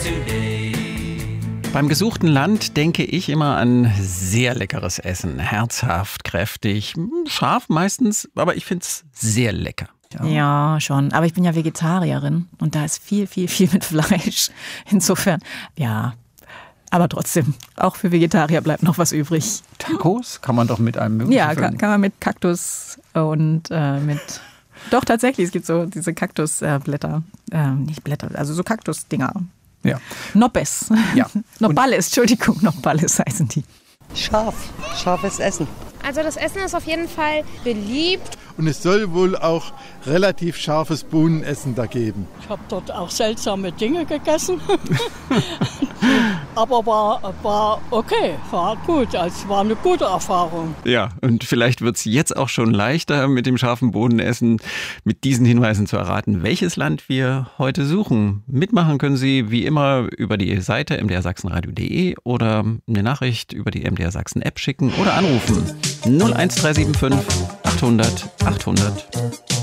Beim gesuchten Land denke ich immer an sehr leckeres Essen. Herzhaft, kräftig, scharf meistens, aber ich finde es sehr lecker. Ja, schon. Aber ich bin ja Vegetarierin und da ist viel mit Fleisch. Insofern, ja. Aber trotzdem, auch für Vegetarier bleibt noch was übrig. Tacos kann man doch mit einem möglichen Ja, kann man mit Kaktus und mit... Doch, tatsächlich, es gibt so diese Kaktusblätter. Nicht Blätter, also so Kaktusdinger. Ja. Noppes. Ja. Nopales, Entschuldigung, Nopales heißen die. Scharfes Essen. Also das Essen ist auf jeden Fall beliebt. Und es soll wohl auch relativ scharfes Bohnenessen da geben. Ich habe dort auch seltsame Dinge gegessen. Aber war okay, war gut. Es war eine gute Erfahrung. Ja, und vielleicht wird es jetzt auch schon leichter mit dem scharfen Bohnenessen, mit diesen Hinweisen zu erraten, welches Land wir heute suchen. Mitmachen können Sie wie immer über die Seite mdrsachsenradio.de oder eine Nachricht über die MDR Sachsen App schicken oder anrufen. 01375 800 800.